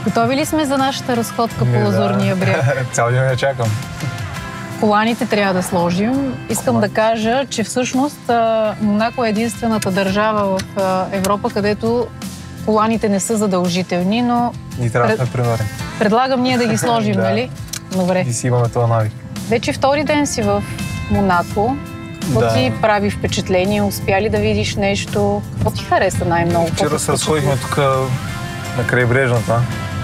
Готови ли сме за нашата разходка по Лазурния бряг? Цял ден я чакам. Коланите трябва да сложим. Искам да кажа, че всъщност Монако е единствената държава в Европа, където коланите не са задължителни, но... Ни трябва да сме примерни. Предлагам ние да ги сложим, нали? Добре. И си имаме това навик. Вече втори ден си в Монако. Какво ти прави впечатление? Успя ли да видиш нещо? Какво ти хареса най-много? Вчера се разходихме тук на крайбрежната.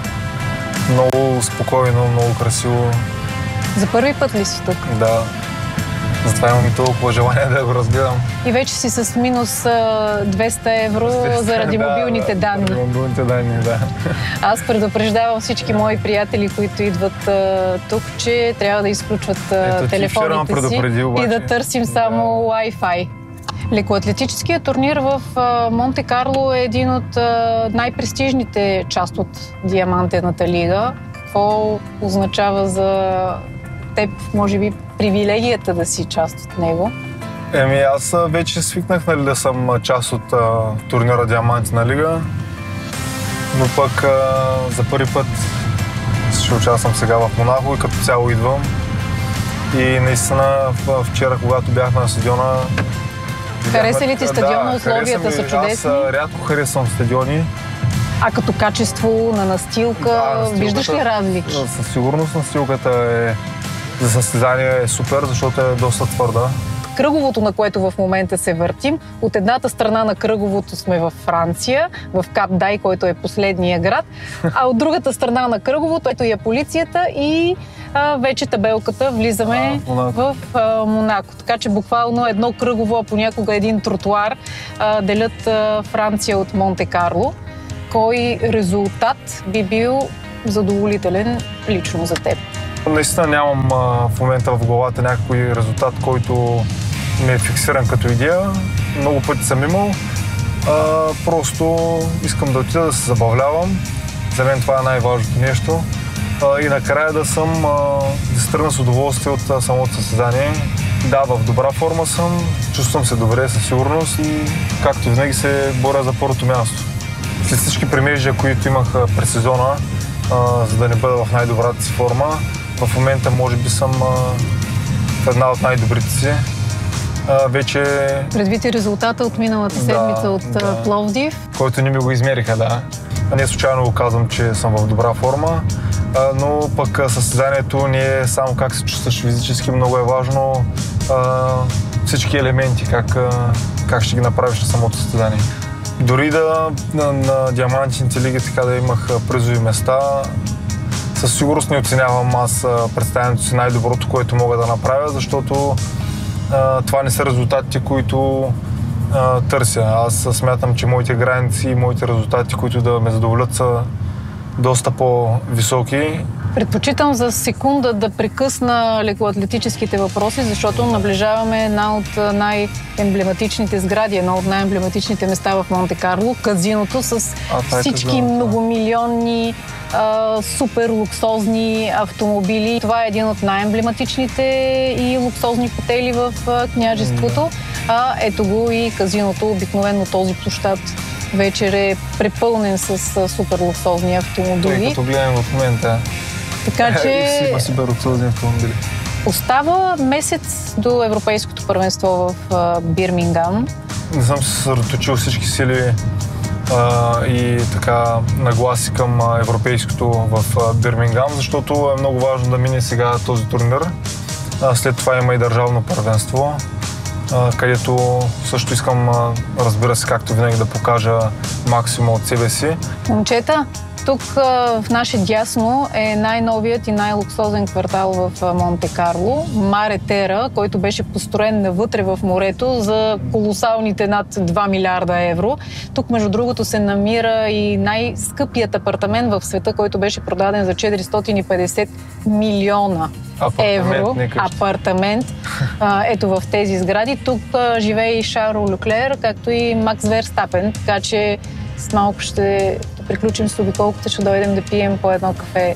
Много спокойно, много красиво. За първи път ли си тук? Да. Затова имам и толкова желание да го разгледам. И вече си с минус 200 евро заради мобилните данни. Заради мобилните данни, да. Аз предупреждавам всички мои приятели, които идват тук, че трябва да изключват телефоните си и да търсим само Wi-Fi. Лекоатлетическият турнир в Монте Карло е един от най-престижните част от Диамантената лига. Какво означава за теб, може би, привилегията да си част от него? Аз вече свикнах, нали, да съм част от турнира Диамантена лига, но пък за първи път ще участвам сега в Монако и като цяло идвам. И наистина вчера, когато бяхме на стадиона... Хареса ли ти стадиона? Условията са чудесни? Аз рядко харесвам стадиони. А като качество на настилка, виждаш ли разлики? Със сигурност настилката за състезание е супер, защото е доста твърда. Кръговото, на което в момента се въртим, от едната страна на кръговото сме във Франция, в Кап Дай, който е последния град, а от другата страна на кръговото ето е полицията и вече табелката влизаме в Монако. Така че буквално едно кръгово, а понякога един тротуар делят Франция от Монте Карло. Кой резултат би бил задоволителен лично за теб? Наистина нямам в момента в главата някакой резултат, който ми е фиксиран като идея. Много пъти съм имал. Просто искам да отида да се забавлявам. За мен това е най-важното нещо. И накрая да се тръгна с удоволствие от самото състезание. Да, в добра форма съм, чувствам се добре със сигурност и както винаги се боря за първото място. След всички премежия, които имах през сезона, за да не бъда в най-добрата си форма, в момента може би съм в една от най-добрите си. Вече... Предвид и резултата от миналата седмица от Пловдив. Който не ми го измериха, да. Не случайно го казвам, че съм в добра форма, но пък състезанието не е само как се чувстваш физически, много е важно всички елементи, как ще ги направиш на самото състезание. Дори на диамантените лиги така да имах призови места, със сигурност не оценявам аз представянето си най-доброто, което мога да направя, защото това не са резултатите, които търся. Аз смятам, че моите граници и моите резултати, които да ме задоволят, са доста по-високи. Предпочитам за секунда да прекъсна лекоатлетическите въпроси, защото наближаваме една от най-емблематичните сгради, едно от най-емблематичните места в Монте Карло, казиното с всички многомилионни, супер луксозни автомобили. Това е един от най-емблематичните и луксозни хотели в княжеството. Ето го и казиното. Обикновено този площад вечер е препълнен с супер луксозни автомобили. Като гледам в момента. Така че има супер луксозни автомобили. Остава месец до Европейското първенство в Бирмингам. Не съм се съсредоточил всички сили и така нагласи към европейското в Бирмингам, защото е много важно да мине сега този турнир. След това има и държавно първенство, където също искам, разбира се, както винаги, да покажа максимум от себе си. Момчета, тук в наше дясно е най-новият и най-луксозен квартал в Монте Карло, Маре Тера, който беше построен навътре в морето за колосалните над 2 милиарда евро. Тук, между другото, се намира и най-скъпият апартамент в света, който беше продаден за 450 милиона евро. Апартамент. Ето в тези сгради. Тук живее и Шарло Люклер, както и Макс Верстапен, така че с малко ще приключим с обиколката, ще дойдем да пием по едно кафе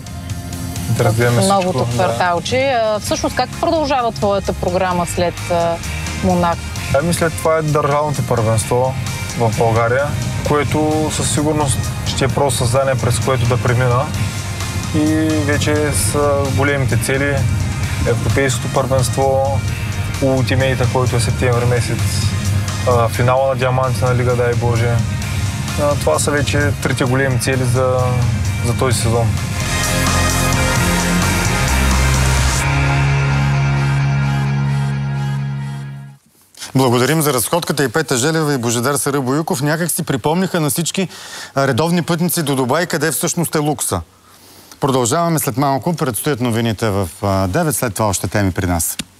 в новото кварталче. Всъщност, как продължава твоята програма след Монако? След това е държавното първенство в България, което със сигурност ще е просто създание, през което да премина. И вече са големите цели. Европейското първенство, ултимейта, който е септември месец, финала на Диаманти на Лига, дай Боже. Това са вече трите големи цели за този сезон. Благодарим за разходката и Петя Желева и Божидар Саръбоюков. Някак си припомниха на всички редовни пътници до Дубай, къде всъщност е лукса. Продължаваме след малко. Предстоят новините в 9, след това още теми при нас.